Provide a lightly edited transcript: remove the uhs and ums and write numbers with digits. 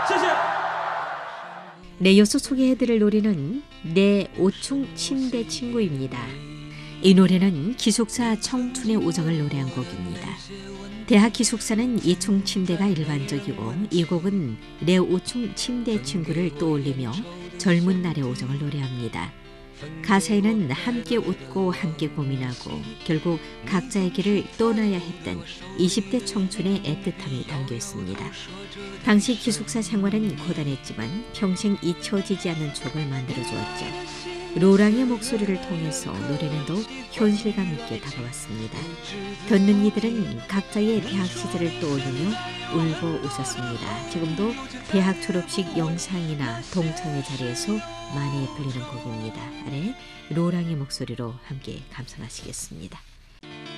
네, 이어서 소개해드릴 노래는 내 5층 침대 친구입니다. 이 노래는 기숙사 청춘의 우정을 노래한 곡입니다. 대학 기숙사는 2층 침대가 일반적이고 이 곡은 내 5층 침대 친구를 떠올리며 젊은 날의 우정을 노래합니다. 가사에는 함께 웃고 함께 고민하고 결국 각자의 길을 떠나야 했던 20대 청춘의 애틋함이 담겨 있습니다. 당시 기숙사 생활은 고단했지만 평생 잊혀지지 않는 추억을 만들어주었죠. 로랑의 목소리를 통해서 노래는 더욱 현실감 있게 다가왔습니다. 듣는 이들은 각자의 대학 시절을 떠올리며 울고 웃었습니다. 지금도 대학 졸업식 영상이나 동창회 자리에서 많이 불리는 곡입니다. 아래 로랑의 목소리로 함께 감상하시겠습니다.